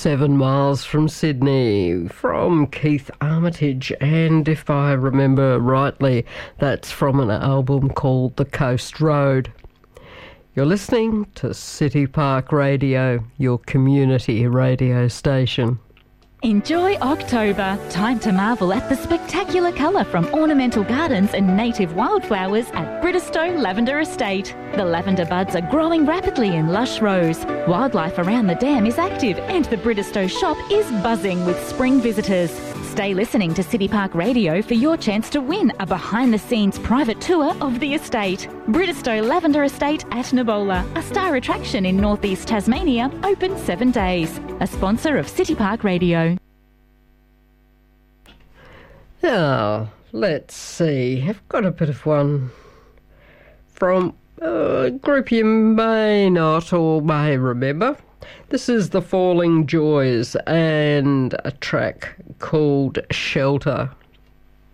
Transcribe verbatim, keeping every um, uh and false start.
Seven Miles from Sydney from Keith Armitage, and if I remember rightly, that's from an album called The Coast Road. You're listening to City Park Radio, your community radio station. Enjoy October. Time to marvel at the spectacular colour from ornamental gardens and native wildflowers at Bridestow Lavender Estate. The lavender buds are growing rapidly in lush rows. Wildlife around the dam is active and the Bridestow shop is buzzing with spring visitors. Stay listening to City Park Radio for your chance to win a behind-the-scenes private tour of the estate. Bridestow Lavender Estate at Nabola, a star attraction in northeast Tasmania, open seven days. A sponsor of City Park Radio. Now, let's see. I've got a bit of one from a group you may not or may remember. This is the Falling Joys and a track called Shelter.